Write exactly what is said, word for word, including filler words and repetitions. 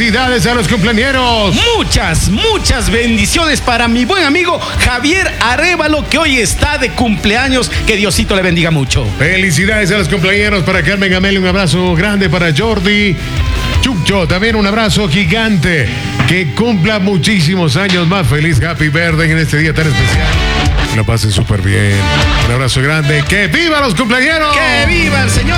Felicidades a los cumpleañeros. Muchas, muchas bendiciones para mi buen amigo Javier Arévalo, que hoy está de cumpleaños. Que Diosito le bendiga mucho. Felicidades a los cumpleaños para Carmen Amelia. Un abrazo grande para Jordi Chucho. También un abrazo gigante. Que cumpla muchísimos años más. Feliz Happy Birthday en este día tan especial. Lo pasen súper bien. Un abrazo grande. ¡Que viva los cumpleaños! ¡Que viva el señor!